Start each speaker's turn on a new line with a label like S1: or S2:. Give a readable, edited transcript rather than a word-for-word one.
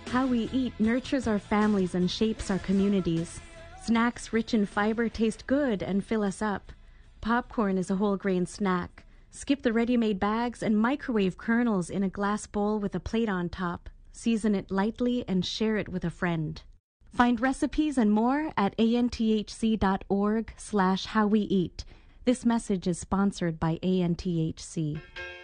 S1: How we eat nurtures our families and shapes our communities. Snacks rich in fiber taste good and fill us up. Popcorn is a whole grain snack. Skip the ready-made bags and microwave kernels in a glass bowl with a plate on top. Season it lightly and share it with a friend. Find recipes and more at anthc.org/howweeat. This message is sponsored by ANTHC.